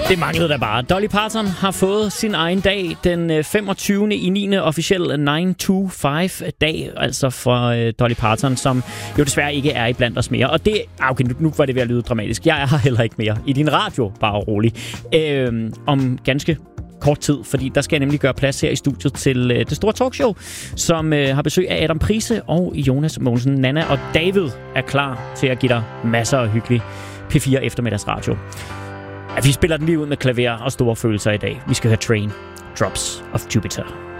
Det manglede da bare. Dolly Parton har fået sin egen dag den 25. i 9. officielle 9-to-5-dag, altså for Dolly Parton, som jo desværre ikke er iblandt os mere. Og det, okay, nu var det ved at lyde dramatisk. Jeg er her heller ikke mere. I din radio, bare rolig. Om ganske kort tid, fordi der skal jeg nemlig gøre plads her i studiet til det store talkshow, som har besøg af Adam Prise og Jonas Mogensen. Nana og David er klar til at give dig masser af hyggelig P4 eftermiddagsradio. Ja, vi spiller den lige ud med klaver og store følelser i dag. Vi skal høre Train, Drops of Jupiter.